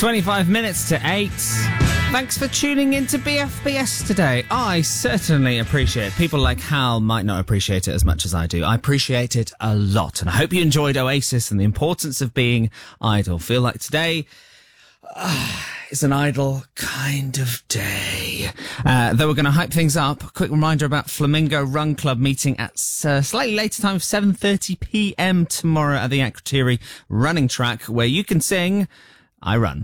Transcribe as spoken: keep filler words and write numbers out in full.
twenty-five minutes to eight. Thanks for tuning in to B F B S today. I certainly appreciate it. People like Hal might not appreciate it as much as I do. I appreciate it a lot. And I hope you enjoyed Oasis and the importance of being idle. Feel like today uh, is an idle kind of day. Uh, though we're going to hype things up, a quick reminder about Flamingo Run Club meeting at uh, slightly later time of seven thirty p m tomorrow at the Akrotiri running track, where you can sing I Run.